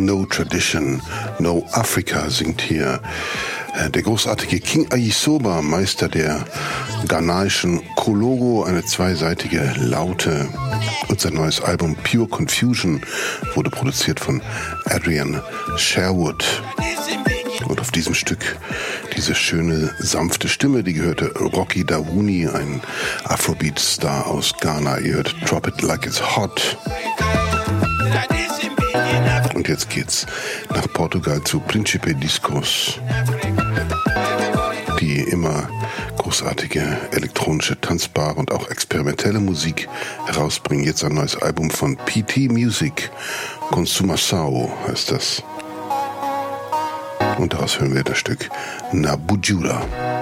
No Tradition, No Africa singt hier der großartige King Ayisoba, Meister der ghanaischen Kologo, eine zweiseitige Laute. Und sein neues Album Pure Confusion wurde produziert von Adrian Sherwood. Und auf diesem Stück diese schöne, sanfte Stimme, die gehörte Rocky Dawuni, ein Afrobeat-Star aus Ghana. Ihr hört Drop It Like It's Hot. Und jetzt geht's nach Portugal zu Príncipe Discos, die immer großartige elektronische, tanzbare und auch experimentelle Musik herausbringen. Jetzt ein neues Album von PT Music, Consumação heißt das. Und daraus hören wir das Stück Na Bujura.